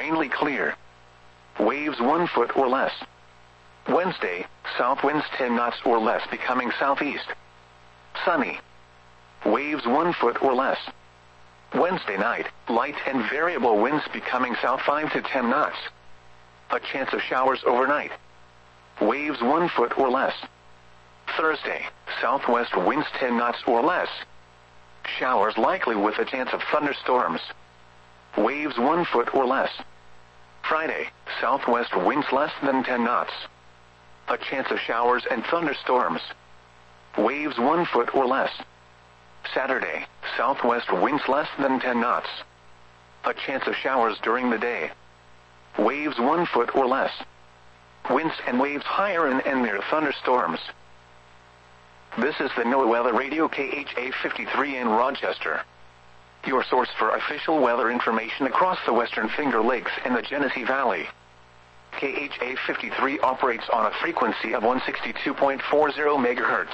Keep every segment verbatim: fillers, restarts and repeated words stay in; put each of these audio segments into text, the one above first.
mainly clear. Waves one foot or less. Wednesday, south winds ten knots or less becoming southeast. Sunny. Waves one foot or less. Wednesday night, light and variable winds becoming south five to ten knots. A chance of showers overnight. Waves one foot or less. Thursday, southwest winds ten knots or less. Showers likely with a chance of thunderstorms. Waves one foot or less. Friday, southwest winds less than ten knots. A chance of showers and thunderstorms. Waves one foot or less. Saturday, southwest winds less than ten knots. A chance of showers during the day. Waves one foot or less. Winds and waves higher and, and near thunderstorms. This is the NOAA Weather Radio K H A fifty-three in Rochester. Your source for official weather information across the Western Finger Lakes and the Genesee Valley. K H A fifty-three operates on a frequency of one sixty-two point four zero megahertz.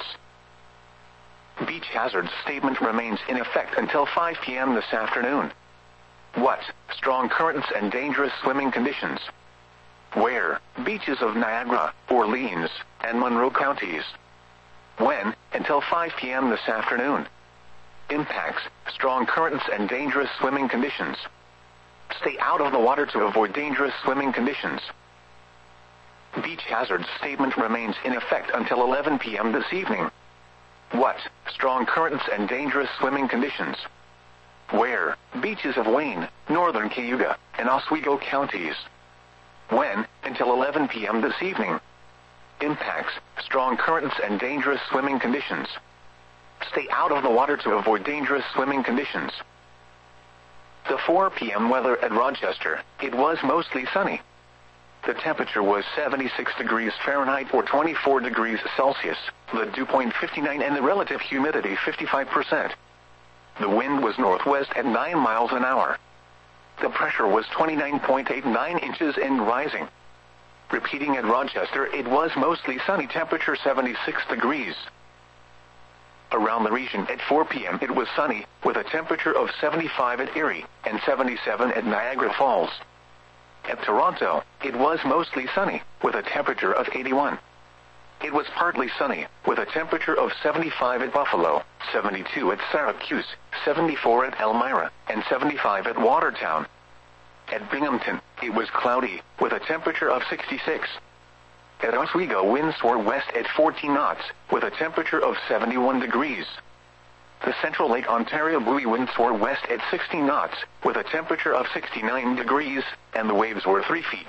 Beach hazard statement remains in effect until five p m this afternoon. What? Strong currents and dangerous swimming conditions. Where? Beaches of Niagara, Orleans, and Monroe counties. When? Until five p m this afternoon. Impacts, strong currents and dangerous swimming conditions. Stay out of the water to avoid dangerous swimming conditions. Beach hazard statement remains in effect until eleven p m this evening. What? Strong currents and dangerous swimming conditions. Where? Beaches of Wayne, northern Cayuga, and Oswego counties. When? Until eleven p m this evening. Impacts, strong currents and dangerous swimming conditions. Stay out of the water to avoid dangerous swimming conditions. The four p m weather at Rochester, it was mostly sunny. The temperature was seventy-six degrees Fahrenheit or twenty-four degrees Celsius, the dew point fifty-nine and the relative humidity fifty-five percent. The wind was northwest at nine miles an hour. The pressure was twenty-nine point eight nine inches and rising. Repeating at Rochester, it was mostly sunny, temperature seventy-six degrees. Around the region at four p m it was sunny, with a temperature of seventy-five at Erie and seventy-seven at Niagara Falls. At Toronto, it was mostly sunny, with a temperature of eighty-one. It was partly sunny, with a temperature of seventy-five at Buffalo, seventy-two at Syracuse, seventy-four at Elmira, and seventy-five at Watertown. At Binghamton, it was cloudy, with a temperature of sixty-six. At Oswego, winds were west at fourteen knots, with a temperature of seventy-one degrees. The Central Lake Ontario buoy winds were west at sixty knots, with a temperature of sixty-nine degrees, and the waves were three feet.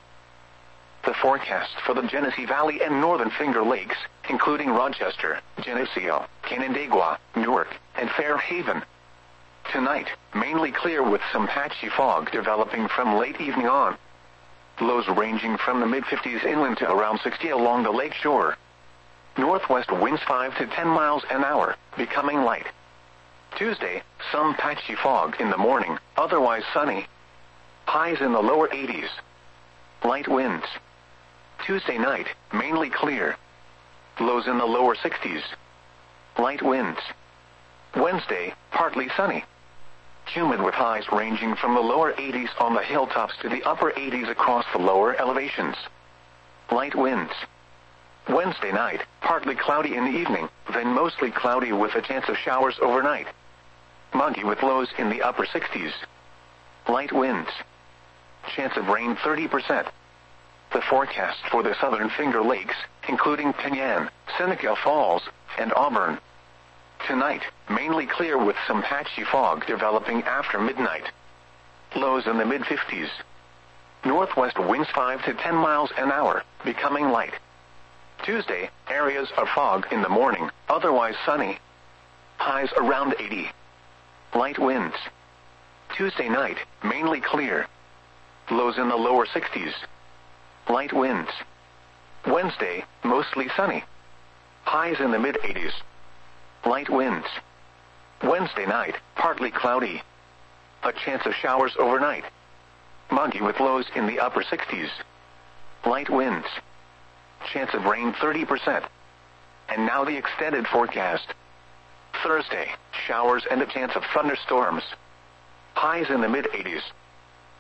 The forecast for the Genesee Valley and Northern Finger Lakes, including Rochester, Geneseo, Canandaigua, Newark, and Fairhaven. Tonight, mainly clear with some patchy fog developing from late evening on. Lows ranging from the mid fifties inland to around sixty along the lake shore. Northwest winds five to ten miles an hour, becoming light. Tuesday, some patchy fog in the morning, otherwise sunny. Highs in the lower eighties. Light winds. Tuesday night, mainly clear. Lows in the lower sixties. Light winds. Wednesday, partly sunny. Humid with highs ranging from the lower eighties on the hilltops to the upper eighties across the lower elevations. Light winds. Wednesday night, partly cloudy in the evening, then mostly cloudy with a chance of showers overnight. Muggy with lows in the upper sixties. Light winds. Chance of rain thirty percent. The forecast for the Southern Finger Lakes, including Penyan, Seneca Falls, and Auburn. Tonight, mainly clear with some patchy fog developing after midnight. Lows in the mid fifties. Northwest winds five to ten miles an hour, becoming light. Tuesday, areas of fog in the morning, otherwise sunny. Highs around eighty. Light winds. Tuesday night, mainly clear. Lows in the lower sixties. Light winds. Wednesday, mostly sunny. Highs in the mid eighties. Light winds. Wednesday night, partly cloudy. A chance of showers overnight. Muggy with lows in the upper sixties. Light winds. Chance of rain thirty percent. And now the extended forecast. Thursday, showers and a chance of thunderstorms. Highs in the mid eighties.